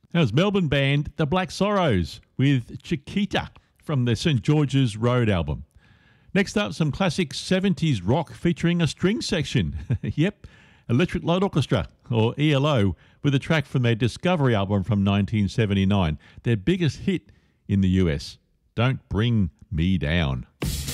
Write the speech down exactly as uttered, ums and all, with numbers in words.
That was Melbourne band The Black Sorrows with Chiquita from their St George's Road album. Next up, some classic seventies rock featuring a string section. Yep, Electric Light Orchestra, or E L O, with a track from their Discovery album from nineteen seventy-nine, their biggest hit in the U S, Don't Bring Me Down.